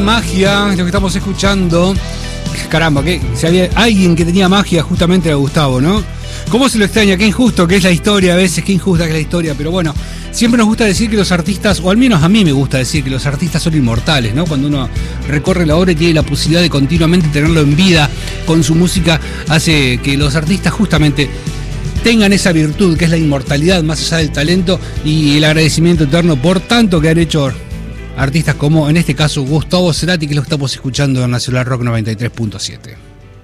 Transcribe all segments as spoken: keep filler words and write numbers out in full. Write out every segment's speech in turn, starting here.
magia, lo que estamos escuchando. Caramba, que si había alguien que tenía magia, justamente era Gustavo, ¿no? ¿Cómo se lo extraña? Qué injusto que es la historia a veces, qué injusta que es la historia, pero bueno, siempre nos gusta decir que los artistas, o al menos a mí me gusta decir que los artistas son inmortales, ¿no? Cuando uno recorre la obra y tiene la posibilidad de continuamente tenerlo en vida con su música, hace que los artistas justamente tengan esa virtud que es la inmortalidad más allá del talento y el agradecimiento eterno por tanto que han hecho artistas como en este caso Gustavo Cerati, que lo estamos escuchando en Nacional Rock noventa y tres punto siete.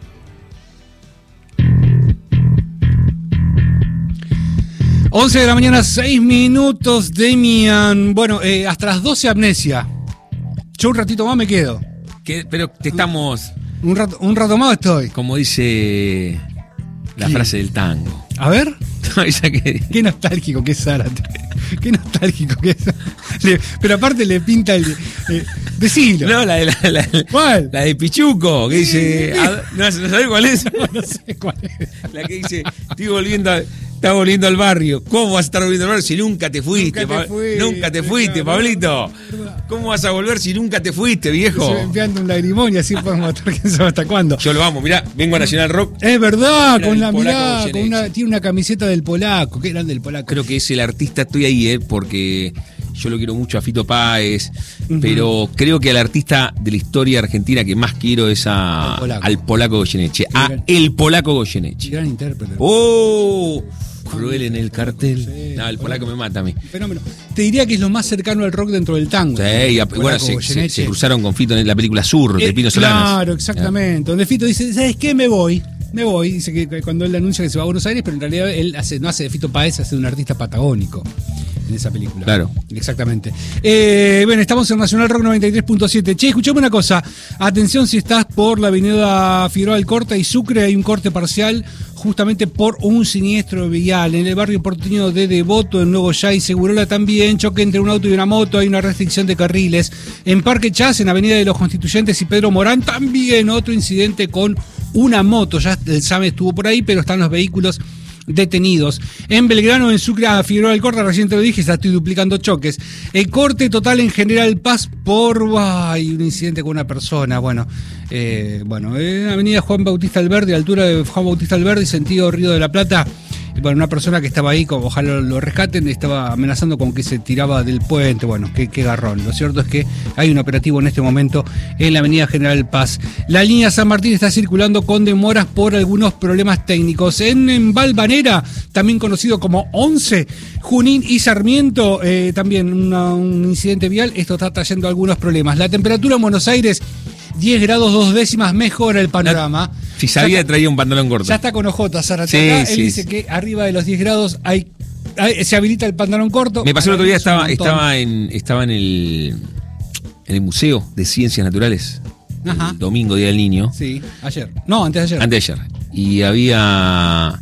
once de la mañana, seis minutos, Demian. Bueno, eh, hasta las doce amnesia. Yo un ratito más me quedo. ¿Qué? Pero te estamos... Un rato, un rato más estoy. Como dice la ¿Qué? Frase del tango. A ver. No, esa que... Qué nostálgico que es Zárate. Qué nostálgico que es. Le, pero aparte le pinta el... Eh, decilo. No, la de... La, la, ¿Cuál? La de Pichuco, que dice... A, no, ¿no sabés cuál es? No, no sé cuál es. La que dice, estoy volviendo a... Está volviendo al barrio. ¿Cómo vas a estar volviendo al barrio si nunca te fuiste? Nunca te, fui, nunca te fuiste, verdad, Pablito. Verdad. ¿Cómo vas a volver si nunca te fuiste, viejo? Se me enviando un lagrimón y así podemos matar quién sabe hasta cuándo. Yo lo amo, mirá, vengo a Nacional Rock. Es verdad, mirá, con la mirá, con una, tiene una camiseta del polaco. Qué grande el polaco. Creo que es el artista, estoy ahí, eh, porque yo lo quiero mucho a Fito Páez, uh-huh. pero creo que al artista de la historia argentina que más quiero es a, polaco. al polaco Goyeneche. A gran, el polaco Goyeneche. Gran intérprete. ¡Oh! Cruel en el cartel. Sí, no, el polaco me mata a mí. Fenómeno. Te diría que es lo más cercano al rock dentro del tango. Sí, y a, bueno, se, se, se cruzaron con Fito en la película Sur, eh, de Pino Solanas. Claro, exactamente. ¿Ya? Donde Fito dice, ¿sabes qué? Me voy. Me voy. Dice que cuando él anuncia que se va a Buenos Aires, pero en realidad él hace, no hace de Fito Páez, hace de un artista patagónico en esa película. Claro. Exactamente. Eh, bueno, estamos en Nacional Rock noventa y tres punto siete. Che, escuchame una cosa. Atención si estás por la avenida Figueroa Alcorta y Sucre, hay un corte parcial justamente por un siniestro vial. En el barrio porteño de Devoto, en Nuevo Yay, Segurola también, choque entre un auto y una moto, hay una restricción de carriles. En Parque Chas, en Avenida de los Constituyentes y Pedro Morán, también otro incidente con una moto. Ya el S A M estuvo por ahí, pero están los vehículos detenidos. En Belgrano, en Sucre, a Figueroa del Corte, recién te lo dije, ya estoy duplicando choques. El corte total en General Paz por... Hay un incidente con una persona, bueno, eh, bueno, en Avenida Juan Bautista Alberdi, altura de Juan Bautista Alberdi, sentido Río de la Plata. Bueno, una persona que estaba ahí, como, ojalá lo, lo rescaten, estaba amenazando con que se tiraba del puente. Bueno, qué, qué garrón. Lo cierto es que hay un operativo en este momento en la avenida General Paz. La línea San Martín está circulando con demoras por algunos problemas técnicos. En, en Valvanera, también conocido como once, Junín y Sarmiento, eh, también una, un incidente vial. Esto está trayendo algunos problemas. La temperatura en Buenos Aires, diez grados dos décimas, mejora el panorama. Si sabía, traía un pantalón corto. Ya está con ojotas, Zárate. Sí, acá. sí, Él dice sí. que arriba de los diez grados hay, hay se habilita el pantalón corto. Me pasó el otro día, estaba, estaba, en, estaba en, el, en el Museo de Ciencias Naturales. Ajá. El domingo, Día del Niño. Sí, ayer. No, antes de ayer. Antes de ayer. Y había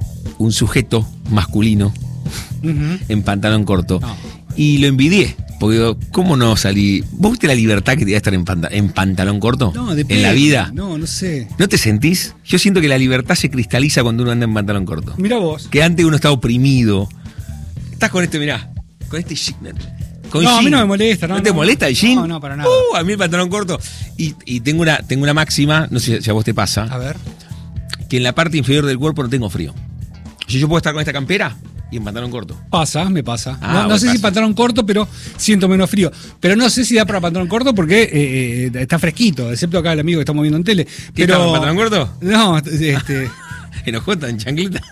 un sujeto masculino uh-huh. en pantalón corto. No. Y lo envidié. Porque digo, ¿cómo no salí? ¿Vos viste la libertad que te da estar en, panta- en pantalón corto? No, depende. En la vida. No, no sé. ¿No te sentís? Yo siento que la libertad se cristaliza cuando uno anda en pantalón corto. Mirá vos. Que antes uno estaba oprimido. Estás con este, mirá. Con este jean. Con no, jean. A mí no me molesta. ¿No, ¿No te no, molesta el jean? No, no, para nada. Uh, a mí el pantalón corto. Y, y tengo, una, tengo una máxima, no sé si a vos te pasa. A ver. Que en la parte inferior del cuerpo no tengo frío. Si yo puedo estar con esta campera y en pantalón corto. Pasa, me pasa. Ah, no no sé pasa. si pantalón corto, pero siento menos frío. Pero no sé si da para pantalón corto porque eh, eh, está fresquito, excepto acá el amigo que estamos viendo en tele. ¿Qué pero... está, en pantalón corto? No, este... ¿Enojota, en chancleta?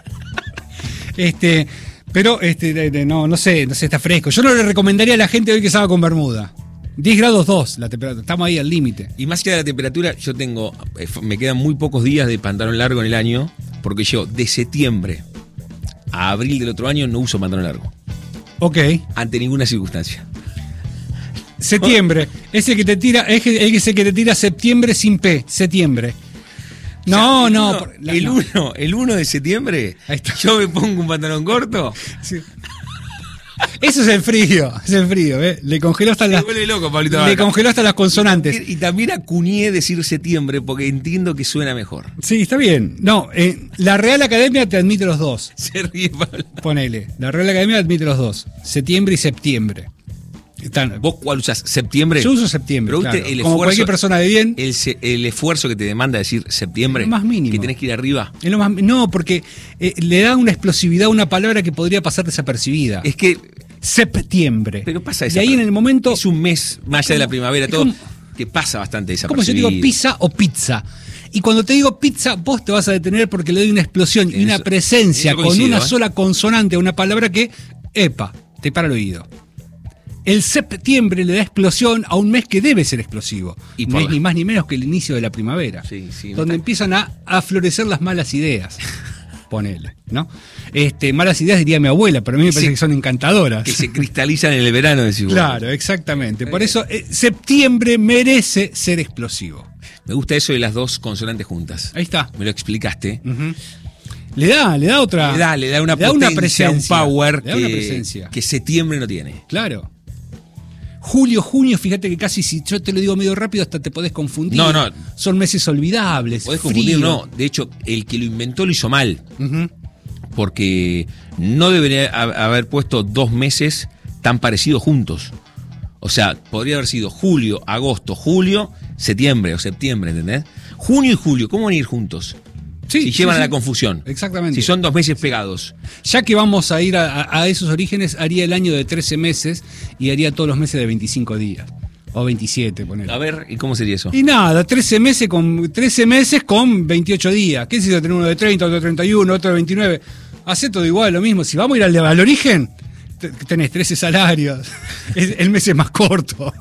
este... Pero, este, de, de, no, no sé, no sé, está fresco. Yo no le recomendaría a la gente hoy que salga con bermuda. diez grados dos la temperatura, estamos ahí al límite. Y más allá de la temperatura, yo tengo, me quedan muy pocos días de pantalón largo en el año, porque yo de septiembre a abril del otro año no uso pantalón largo. Ok. Ante ninguna circunstancia. Septiembre, ese que te tira, es ese que te tira septiembre sin P, septiembre. No, o sea, el no. Uno, por, la, el, no. uno, el uno de septiembre, yo me pongo un pantalón corto. Sí. Eso es el frío, es el frío, ¿eh? Le congeló hasta las. Loco, Pablito, le congeló hasta las consonantes. Y, y también acuñé decir septiembre porque entiendo que suena mejor. Sí, está bien. No, eh, la Real Academia te admite los dos. Se ríe, Pablo. Ponele. La Real Academia admite los dos. Septiembre y septiembre. Están, ¿Vos cuál usás? ¿Septiembre? Yo uso septiembre, Pero claro. usted, el Como esfuerzo, cualquier persona de bien. El, el esfuerzo que te demanda decir septiembre. Es lo más mínimo. Que tenés que ir arriba. Es lo más, no, porque eh, le da una explosividad a una palabra que podría pasar desapercibida. Es que... Septiembre. Pero pasa Y ahí en el momento... Es un mes, más allá de la primavera, todo, como, que pasa bastante como yo desapercibido. digo pizza o pizza. Y cuando te digo pizza, vos te vas a detener porque le doy una explosión y una eso, presencia eso con una ¿eh? sola consonante a una palabra que, epa, te para el oído. El septiembre le da explosión a un mes que debe ser explosivo. Y no por es la... ni más ni menos que el inicio de la primavera. Sí, sí, donde está... empiezan a, a florecer las malas ideas. Ponele, ¿no? Este, malas ideas diría mi abuela, pero a mí me parece sí, que son encantadoras. Que se cristalizan en el verano, decís vos. Claro, exactamente. Por eso eh, septiembre merece ser explosivo. Me gusta eso de las dos consonantes juntas. Ahí está. Me lo explicaste. Uh-huh. Le da, le da otra. Le da, le da una le da potencia, una presencia, un power le da que, una presencia. que septiembre no tiene. Claro. Julio, junio, fíjate que casi si yo te lo digo medio rápido hasta te podés confundir. No, no. Son meses olvidables. Podés frío. confundir, no. De hecho, el que lo inventó lo hizo mal. Uh-huh. Porque no debería haber puesto dos meses tan parecidos juntos. O sea, podría haber sido julio, agosto, julio, septiembre o septiembre, ¿entendés? Junio y julio, ¿cómo van a ir juntos? Sí, si sí, llevan sí. a la confusión. Exactamente. Si son dos meses pegados. Ya que vamos a ir a, a esos orígenes, haría el año de trece meses y haría todos los meses de veinticinco días. O veintisiete, ponele. A ver, ¿y cómo sería eso? Y nada, trece meses con trece meses con veintiocho días. ¿Qué si yo tener uno de treinta, otro de treinta y uno, otro de veintinueve? Hacé todo igual, lo mismo. Si vamos a ir al, al origen, tenés trece salarios. Es, el mes es más corto.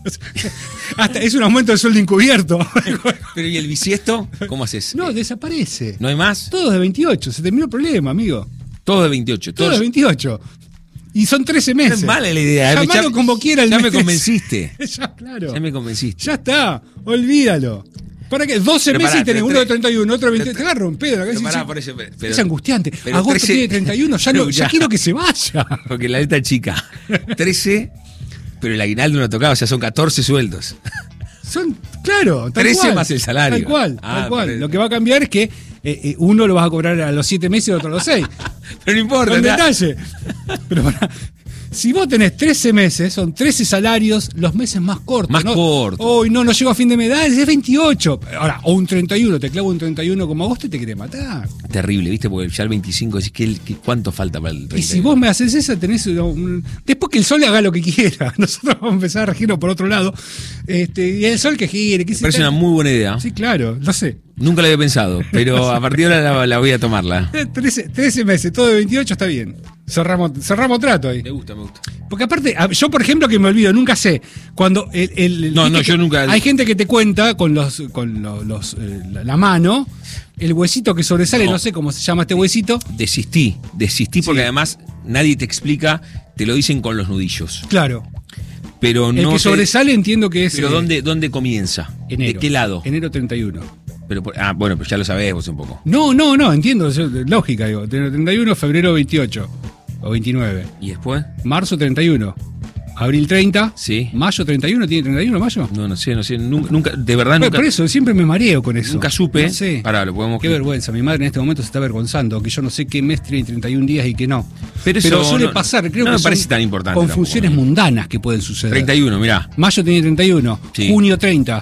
Hasta es un aumento de sueldo encubierto. Pero ¿y el bisiesto? ¿Cómo haces? No, desaparece. ¿No hay más? Todos de veintiocho. Se terminó el problema, amigo. Todos de veintiocho. Todos Todos de veintiocho. Y son trece meses. No es mala la idea. Llamalo ya, como quiera el Ya mes. me convenciste. Ya, claro. Ya me convenciste. Ya está. Olvídalo. ¿Para qué? doce Pero meses pará, y tenés pero uno de tre- treinta y uno, otro de veinte. pero Te agarro un pedo. Pero Sí, pará, sí. por eso, pero- Es angustiante. pero Agosto trece tiene treinta y uno. Ya, no, pero ya ya. quiero que se vaya. Porque la letra es chica. trece, pero el aguinaldo no tocaba, o sea, son catorce sueldos. Son, claro, tal trece cual. más el salario. Tal cual, Ah, tal cual. parece. Lo que va a cambiar es que eh, eh, uno lo vas a cobrar a los siete meses y otro a los seis. Pero no importa. Con ya. detalle. Pero pará, si vos tenés trece meses, son trece salarios, los meses más cortos. Más ¿no? cortos. Hoy no, no llego a fin de mes, dale, es veintiocho. Ahora, o un treinta y uno, te clavo un treinta y uno como agosto y te quiere matar. Terrible, ¿viste? Porque ya el veinticinco decís, ¿qué, qué, ¿cuánto falta para el treinta? Y si vos me haces esa, tenés un, un- después que el sol haga lo que quiera. Nosotros vamos a empezar a regirlo por otro lado. Este, y el sol que gire. Que Me parece una muy buena idea. Sí, claro, lo sé. Nunca la había pensado, pero a partir de ahora la, la voy a tomarla. Eh, trece, trece meses, todo de veintiocho está bien. Cerramos, cerramos trato ahí. Me gusta, me gusta. Porque aparte, a- yo por ejemplo que me olvido, nunca sé, cuando el... el- No, viste no, que yo nunca- Hay gente que te cuenta con los con los, los, eh, la, la mano, el huesito que sobresale, no. No. sé cómo se llama este huesito. Desistí, desistí porque Sí. además nadie te explica, te lo dicen con los nudillos. Claro. Pero El no que te- sobresale entiendo que es... Pero eh, ¿dónde, ¿dónde comienza? enero. ¿De qué lado? Enero treinta y uno. Pero, por- ah, bueno, pero ya lo sabés vos un poco. No, no, no, entiendo, yo- lógica, digo. Enero treinta y uno, febrero veintiocho o veintinueve. ¿Y después? Marzo treinta y uno. Abril treinta. Sí. Mayo treinta y uno, ¿tiene treinta y uno mayo? No, no sé, no sé, nunca, nunca de verdad Bueno, nunca, por eso siempre me mareo con eso. nunca supe. No sé. Pará, lo podemos... Qué vergüenza, mi madre en este momento se está avergonzando, que yo no sé qué mes tiene treinta y un días y qué no. Pero Pero, eso suele no- pasar, creo no que me son parece tan importante confusiones tampoco. mundanas que pueden suceder. treinta y uno, mirá. Mayo tiene treinta y uno, Sí. junio treinta,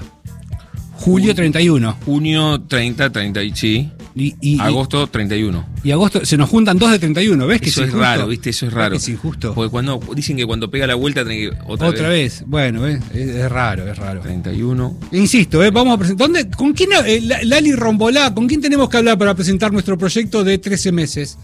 julio treinta y uno. Junio treinta, treinta, y- sí. Y, y, Agosto treinta y uno. y agosto, se nos juntan dos de treinta y uno, ¿ves que Eso es injusto? raro, ¿viste? Eso es ¿Ves raro. que es injusto? Porque cuando dicen que cuando pega la vuelta tenés que otra, Otra vez. Bueno, ¿ves? Es, es raro, es raro. treinta y uno. Insisto, ¿eh? Vamos a presentar. ¿Dónde, ¿Con quién, eh, La- Lali Rombolá, con quién tenemos que hablar para presentar nuestro proyecto de trece meses?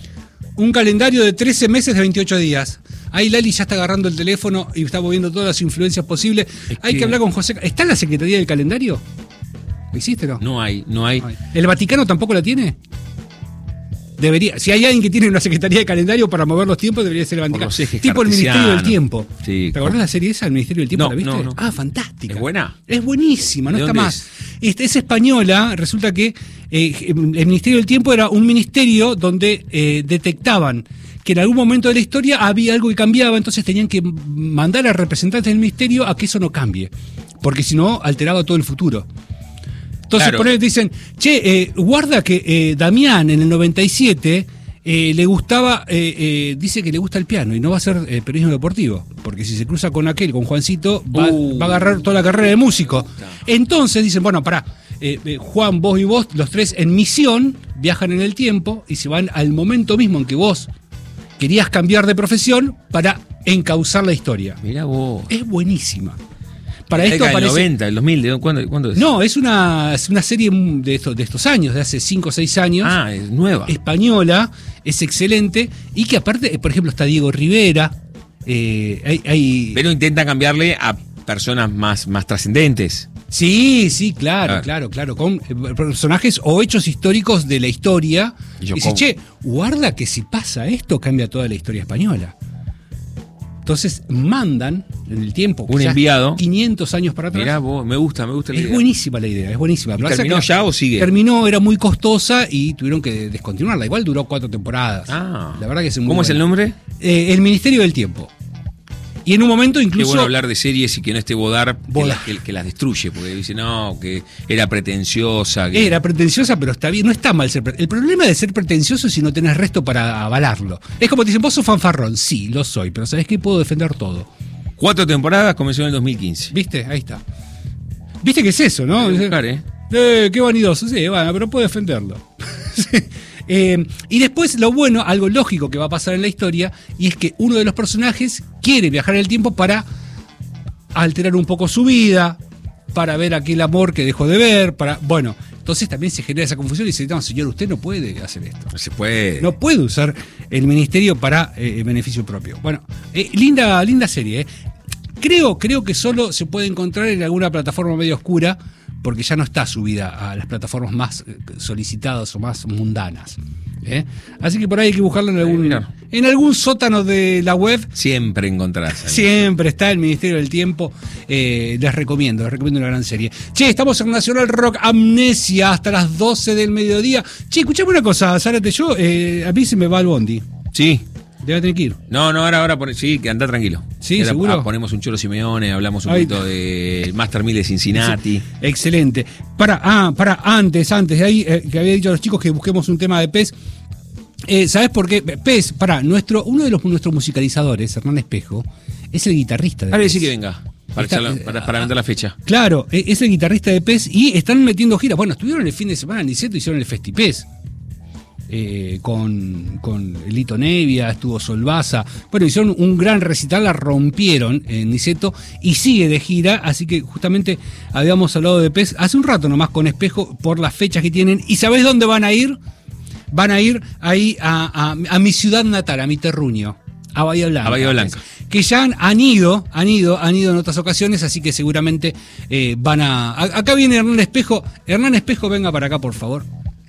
Un calendario de trece meses de veintiocho días. Ahí Lali ya está agarrando el teléfono y está moviendo todas las influencias posibles. Es Hay que... que- hablar con José. ¿Está en la Secretaría del Calendario? ¿Lo hiciste o no? No hay, no hay. Ay. ¿El Vaticano tampoco la tiene? Debería. Si hay alguien que tiene una Secretaría de Calendario para mover los tiempos, debería ser el Vaticano. los ejes Tipo el Ministerio del cartesianos. Tiempo. Sí, ¿Te acordás de la serie esa, el Ministerio del Tiempo? No, ¿La viste? no, no. Ah, fantástica. ¿Es buena? Es buenísima, no ¿De está dónde más. Este, es española, resulta que eh, el Ministerio del Tiempo era un ministerio donde eh, detectaban que en algún momento de la historia había algo que cambiaba, entonces tenían que mandar a representantes del ministerio a que eso no cambie, porque si no alteraba todo el futuro. Entonces Claro. por ahí te dicen, che, eh, guarda que eh, Damián en el noventa y siete Eh, le gustaba, eh, eh, dice que le gusta el piano y no va a ser eh, periodismo deportivo, porque si se cruza con aquel, con Juancito, va, uh, va a agarrar toda la carrera de músico. Entonces dicen, bueno, pará, eh, eh, Juan, vos y vos, los tres en misión, viajan en el tiempo y se van al momento mismo en que vos querías cambiar de profesión para encauzar la historia. Mirá vos. Es buenísima. Para esto aparece... el noventa, el dos mil, ¿cuándo, ¿cuándo es? No, es una, es una serie de estos, de estos años, de hace cinco o seis años. Ah, es nueva. Española, es excelente. Y que aparte, por ejemplo, está Diego Rivera. Eh, hay, hay... Pero intenta cambiarle a personas más, más trascendentes. Sí, sí, claro, claro, claro, con personajes o hechos históricos de la historia. Y yo, dice, che, guarda que si pasa esto, cambia toda la historia española. Entonces mandan en el tiempo un enviado quinientos años para atrás. Mirá vos, me gusta, me gusta la es idea. buenísima la idea, es buenísima. ¿Y terminó que ya o sigue? Terminó, era muy costosa y tuvieron que descontinuarla. Igual duró cuatro temporadas. Ah, la verdad que es muy ¿Cómo buena. es el nombre? Eh, el Ministerio del Tiempo. Y en un momento incluso... Qué bueno hablar de series y que no esté Bodar, Bodar. Que, la, que, que las destruye, porque dice, no, que era pretenciosa. Que... Era pretenciosa, pero está bien, no está mal ser pretencioso. El problema de ser pretencioso es si no tenés resto para avalarlo. Es como te dicen, vos sos fanfarrón. Sí, lo soy, pero ¿sabés qué? Puedo defender todo. Cuatro temporadas, comenzó en el dos mil quince. ¿Viste? Ahí está. ¿Viste qué es eso, no? Buscar, ¿eh? Eh, qué vanidoso. Sí, bueno, pero puedo defenderlo. Sí. Eh, y después lo bueno, algo lógico que va a pasar en la historia, y es que uno de los personajes quiere viajar en el tiempo para alterar un poco su vida, para ver aquel amor que dejó de ver, para, bueno, entonces también se genera esa confusión y dice, no, señor, usted no puede hacer esto. No se puede. No puede usar el ministerio para eh, beneficio propio. Bueno, eh, linda, linda serie, ¿eh? Creo, creo que solo se puede encontrar en alguna plataforma medio oscura, porque ya no está subida a las plataformas más solicitadas o más mundanas. ¿eh? Así que por ahí hay que buscarlo en algún, en algún sótano de la web. Siempre encontrás. Ahí. Siempre está el Ministerio del Tiempo. Eh, les recomiendo, les recomiendo una gran serie. Che, estamos en Nacional Rock Amnesia hasta las doce del mediodía. Che, escuchame una cosa, Zárate, yo, eh, a mí se me va el bondi. Sí. Debe tener que ir. No, no, ahora, ahora, por, sí, que anda tranquilo. Sí, ahora, seguro. Ah, ponemos un Cholo Simeone, hablamos un Ay. poquito del Master mil de Cincinnati. Sí, excelente. Para, ah, para, antes, antes de ahí, eh, que había dicho a los chicos que busquemos un tema de P E S. Eh, ¿Sabes por qué? P E S, para, nuestro, uno de los, nuestros musicalizadores, Hernán Espejo, es el guitarrista de Ahora P E S. sí que venga. Para, Está, echarlo, para, para vender la fecha. Claro, es el guitarrista de P E S y están metiendo giras. Bueno, estuvieron el fin de semana en Niceto, hicieron el FestiPES. Eh, con, con Lito Nevia, estuvo Solvaza. Bueno, hicieron un gran recital, la rompieron en Niceto y sigue de gira. Así que justamente habíamos hablado de P E S hace un rato nomás con Espejo por las fechas que tienen. ¿Y sabés dónde van a ir? Van a ir ahí a, a, a mi ciudad natal, a mi terruño, a Bahía Blanca. A Bahía Blanca. Que ya han, han ido, han ido, han ido en otras ocasiones, así que seguramente eh, van a, a. Acá viene Hernán Espejo. Hernán Espejo, venga para acá, por favor.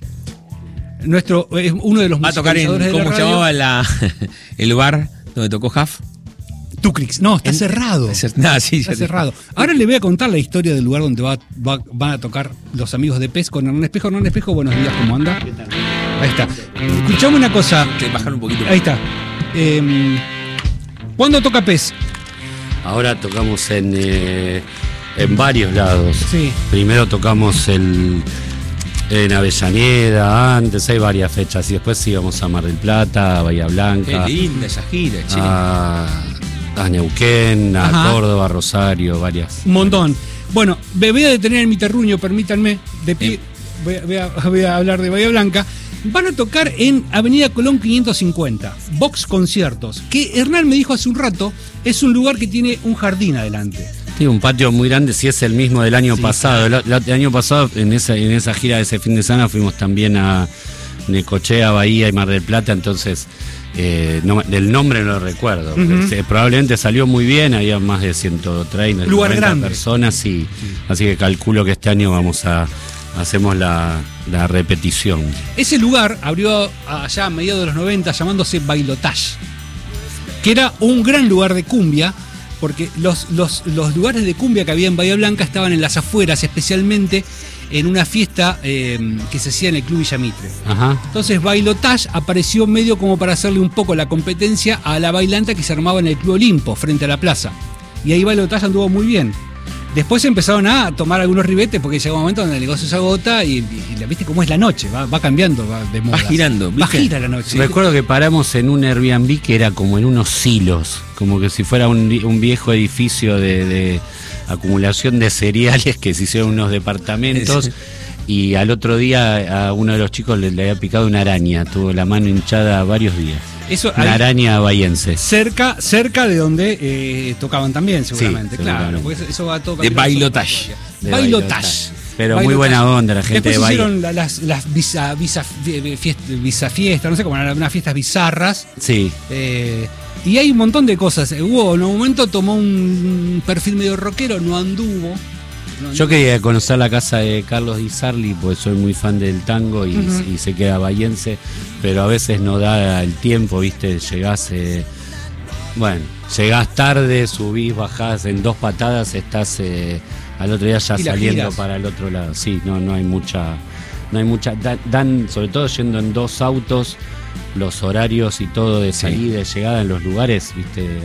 Nuestro, es uno de los va a tocar en, ¿cómo se llamaba la, el bar donde tocó Huff? Tuclix. No, está en, cerrado. Es, no, sí, está cerrado. Ahora le voy a contar la historia del lugar donde va, va, van a tocar los amigos de P E S con Hernán Espejo. Hernán Espejo, buenos días, ¿cómo anda? ¿Qué tal? Ahí está. Escuchame una cosa. Te bajar un poquito. Ahí está. Eh, ¿Cuándo toca P E S? Ahora tocamos en, eh, en varios lados. Sí. Primero tocamos el... en Avellaneda, antes hay varias fechas y después íbamos a Mar del Plata, a Bahía Blanca. Qué linda esa gira, che. A, a Neuquén, a Ajá. Córdoba, Rosario, varias. Un montón. Bueno, me voy a detener en mi terruño, permítanme, de pie, voy, a, voy, a, voy a hablar de Bahía Blanca. Van a tocar en Avenida Colón quinientos cincuenta, Vox Conciertos, que Hernán me dijo hace un rato, es un lugar que tiene un jardín adelante. Sí, un patio muy grande, si es el mismo del año sí, pasado. Claro. El, el año pasado, en esa, en esa gira de ese fin de semana, fuimos también a Necochea, Bahía y Mar del Plata, entonces eh, no, del nombre no lo recuerdo. Uh-huh. este, probablemente salió muy bien, había más de ciento treinta lugar grande. Personas, y, sí. Así que calculo que este año vamos a hacemos la, la repetición. Ese lugar abrió allá a mediados de los noventa llamándose Bailotage, que era un gran lugar de cumbia, porque los, los, los lugares de cumbia que había en Bahía Blanca estaban en las afueras, especialmente en una fiesta eh, que se hacía en el Club Villa Mitre. Ajá. Entonces Bailotage apareció medio como para hacerle un poco la competencia a la bailanta que se armaba en el Club Olimpo, frente a la plaza. Y ahí Bailotage anduvo muy bien. Después empezaron a tomar algunos ribetes porque llega un momento donde el negocio se agota y, y, y viste cómo es la noche, va, va cambiando va de moda. Va girando. Va gira la noche. Recuerdo que paramos en un Airbnb que era como en unos silos, como que si fuera un, un viejo edificio de, de acumulación de cereales que se hicieron unos departamentos. Y al otro día a uno de los chicos le, le había picado una araña, tuvo la mano hinchada varios días. Eso, una araña bahiense. Cerca, cerca de donde eh, tocaban también, seguramente, sí, claro. seguramente. Porque eso, eso va todo De bailotage. De bailotage. Pero bailotage. Muy buena onda la gente. Después de Bahía. hicieron la, las, las visa, visa, fiesta, visa fiesta, no sé cómo, unas fiestas bizarras. Sí. Eh, y hay un montón de cosas. Hubo, en un momento tomó un perfil medio rockero, no anduvo. Yo quería conocer la casa de Carlos Di Sarli, porque soy muy fan del tango y, uh-huh. y se queda bahiense, pero a veces no da el tiempo, viste, llegás, eh, bueno, llegás tarde, subís, bajás en dos patadas, estás eh, al otro día ya saliendo para el otro lado. Sí, no, no hay mucha, no hay mucha, dan, dan, sobre todo yendo en dos autos, los horarios y todo de salida y sí. de llegada en los lugares, viste, de,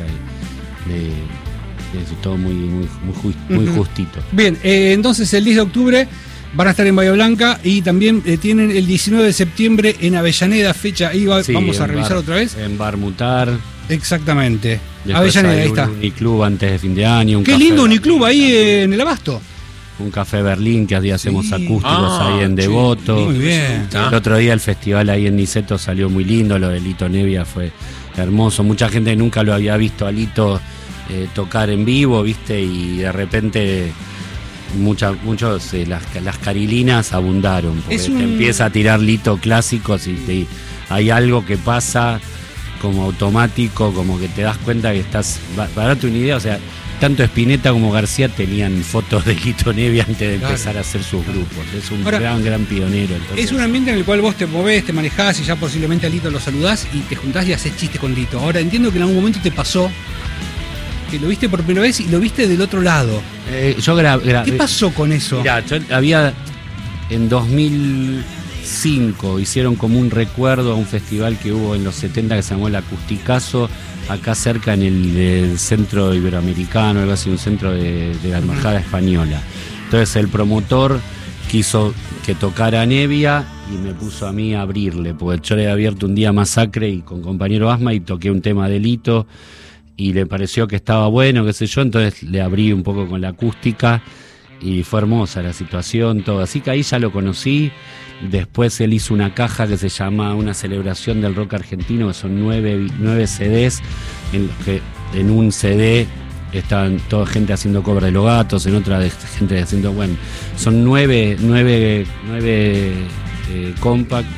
de es todo muy muy muy, just, muy uh-huh. justito. Bien, eh, entonces el diez de octubre van a estar en Bahía Blanca y también eh, tienen el diecinueve de septiembre en Avellaneda, fecha ahí va, sí, vamos a revisar bar, otra vez. En Bar Mutar. Exactamente. Después Avellaneda, ahí está. Un uniclub antes de fin de año. Un Qué lindo uniclub ahí eh, en el Abasto. Un café Berlín que día hacemos sí. acústicos ah, ahí en Devoto. Sí, muy bien. El otro día el festival ahí en Niceto salió muy lindo, lo de Lito Nevia fue hermoso. Mucha gente nunca lo había visto a Lito Eh, tocar en vivo, viste, y de repente mucha, muchos eh, las, las carilinas abundaron, porque un... te empieza a tirar Lito clásicos y te, hay algo que pasa como automático, como que te das cuenta que estás, para darte una idea, o sea, tanto Spinetta como García tenían fotos de Lito Nevia antes de claro. empezar a hacer sus grupos. Es un Ahora, gran, gran pionero. Entonces. Es un ambiente en el cual vos te movés, te manejás y ya posiblemente a Lito lo saludás y te juntás y haces chistes con Lito. Ahora entiendo que en algún momento te pasó que lo viste por primera vez y lo viste del otro lado. Eh, yo gra- gra- ¿Qué pasó con eso? Mirá, yo había en dos mil cinco hicieron como un recuerdo a un festival que hubo en los setenta que se llamó el Acusticazo, acá cerca en el, el centro iberoamericano, algo así, un centro de, de la Embajada uh-huh. Española. Entonces el promotor quiso que tocara Nevia y me puso a mí a abrirle, porque yo le había abierto un día Masacre y con compañero Asma y toqué un tema de Lito. Y le pareció que estaba bueno, qué sé yo, entonces le abrí un poco con la acústica y fue hermosa la situación, todo. Así que ahí ya lo conocí. Después él hizo una caja que se llama Una celebración del rock argentino, que son nueve, nueve C Ds, en los que en un C D estaban toda gente haciendo cover de Los Gatos, en otra de gente haciendo, bueno, son nueve, nueve, nueve eh, compact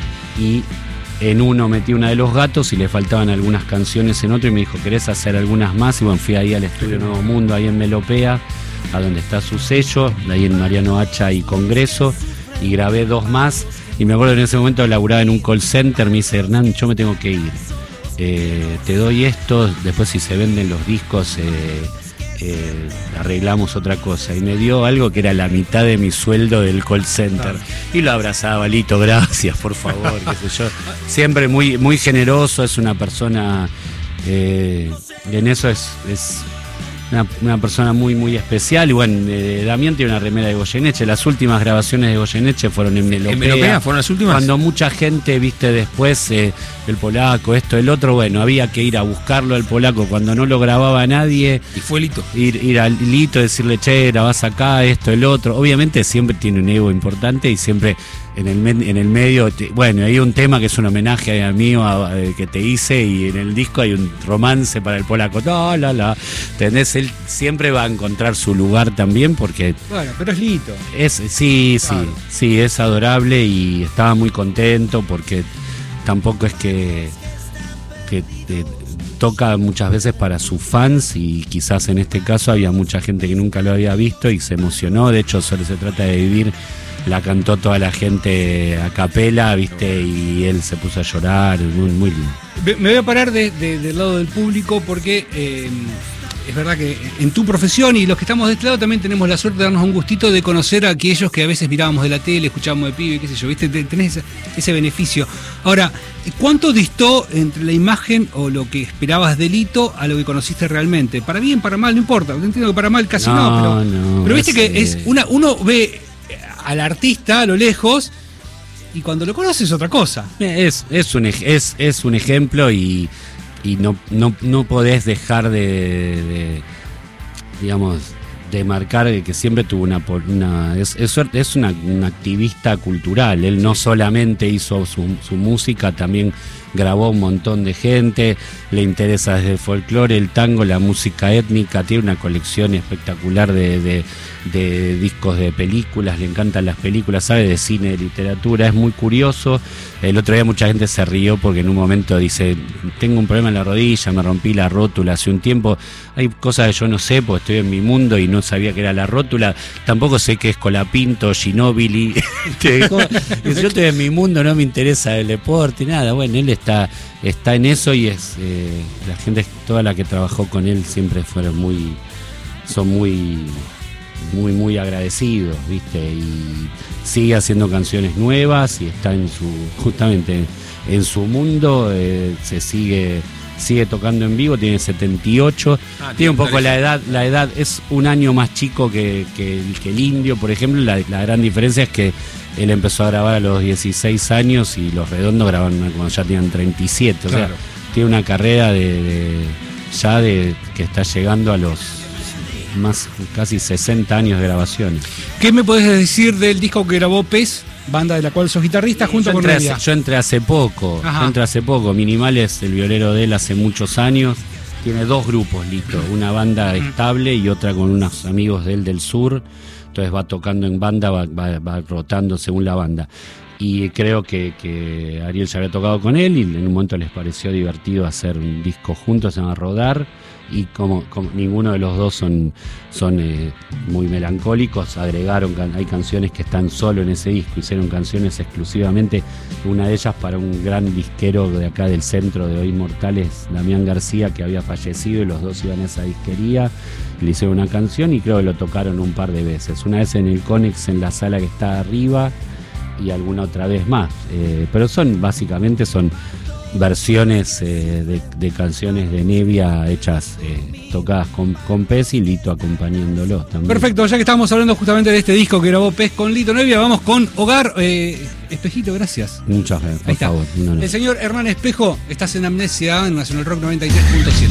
y en uno metí una de Los Gatos y le faltaban algunas canciones en otro y me dijo, ¿querés hacer algunas más? Y bueno, fui ahí al estudio Nuevo Mundo, ahí en Melopea, a donde está su sello, ahí en Mariano Hacha y Congreso, y grabé dos más. Y me acuerdo que en ese momento laburaba en un call center, me dice, Hernán, yo me tengo que ir. Eh, te doy esto, después si se venden los discos... Eh, Eh, arreglamos otra cosa y me dio algo que era la mitad de mi sueldo del call center y lo abrazaba, Lito, gracias, por favor, qué sé yo, siempre muy, muy generoso, es una persona eh, en eso es, es una, una persona muy muy especial y bueno, eh, Damián tiene una remera de Goyeneche, las últimas grabaciones de Goyeneche fueron en Melopea. ¿En Melopea fueron las últimas? Cuando mucha gente, viste, después eh, el polaco, esto, el otro, bueno, había que ir a buscarlo al polaco cuando no lo grababa nadie. Y fue Lito. Ir, ir al Lito, decirle, che, grabás acá, esto, el otro. Obviamente siempre tiene un ego importante y siempre en el, en el medio, te, bueno, hay un tema que es un homenaje a mí a, a, que te hice y en el disco hay un romance para el polaco. No, la, la. ¿Entendés? Él siempre va a encontrar su lugar también porque... Bueno, pero es Lito. Es, sí, claro. sí, sí, es adorable y estaba muy contento porque tampoco es que, que te, toca muchas veces para sus fans y quizás en este caso había mucha gente que nunca lo había visto y se emocionó. De hecho, solo se trata de vivir. La cantó toda la gente a capela, viste, y él se puso a llorar, muy, muy lindo. Me voy a parar de, de, del lado del público porque eh, es verdad que en tu profesión y los que estamos de este lado también tenemos la suerte de darnos un gustito de conocer a aquellos que a veces mirábamos de la tele, escuchábamos de pibe, qué sé yo, ¿viste? Tenés ese, ese beneficio. Ahora, ¿cuánto distó entre la imagen o lo que esperabas de Lito a lo que conociste realmente? Para bien, para mal, no importa. Entiendo que para mal casi no, no pero, no, pero viste es, que es una, uno ve al artista a lo lejos y cuando lo conoces es otra cosa. Es, es, un, es, es un ejemplo y, y no, no, no podés dejar de, de, digamos, de marcar que siempre tuvo una... una es es, es una, una activista cultural. Él no solamente hizo su, su música, también grabó un montón de gente, le interesa desde el folclore, el tango, la música étnica, tiene una colección espectacular de, de, de discos de películas, le encantan las películas, sabe de cine, de literatura, es muy curioso. El otro día mucha gente se rió porque en un momento dice, tengo un problema en la rodilla, me rompí la rótula hace un tiempo, hay cosas que yo no sé porque estoy en mi mundo y no sabía que era la rótula, tampoco sé qué es Colapinto, Ginóbili, yo estoy en mi mundo, no me interesa el deporte, nada, bueno, él está, está en eso y es eh, la gente, toda la que trabajó con él siempre fueron muy, son muy, muy, muy agradecidos, ¿viste? Y sigue haciendo canciones nuevas y está en su, justamente en su mundo, eh, se sigue, sigue tocando en vivo, tiene setenta y ocho, ah, tiene un poco la edad, la edad es un año más chico que, que, que el Indio, por ejemplo, la, la gran diferencia es que él empezó a grabar a los dieciséis años y Los Redondos grabaron cuando ya tenían treinta y siete. O claro. sea, tiene una carrera de, de ya de que está llegando a los más casi sesenta años de grabaciones. ¿Qué me podés decir del disco que grabó Pez, banda de la cual sos guitarrista, junto yo con Nevia? Yo entré hace poco, yo entré hace poco. Minimal es el violero de él hace muchos años. Tiene dos grupos, Lito, una banda estable y otra con unos amigos de él del sur. Entonces va tocando en banda, va, va, va rotando según la banda. Y creo que, que Ariel ya había tocado con él y en un momento les pareció divertido hacer un disco juntos, se llama Rodar. Y como, como ninguno de los dos son, son eh, muy melancólicos, agregaron, hay canciones que están solo en ese disco, hicieron canciones exclusivamente, una de ellas para un gran disquero de acá del centro de Hoy Mortales, Damián García, que había fallecido y los dos iban a esa disquería, le hicieron una canción y creo que lo tocaron un par de veces, una vez en el Conex en la sala que está arriba y alguna otra vez más, eh, pero son básicamente son versiones eh, de, de canciones de Nevia hechas, eh, tocadas con, con Pez y Lito acompañándolos también. Perfecto, ya que estábamos hablando justamente de este disco que grabó Pez con Lito Nevia, vamos con Hogar. Eh, Espejito, gracias. Muchas gracias, por favor. No, no. El señor Hernán Espejo, estás en Amnesia en Nacional Rock noventa y tres punto siete.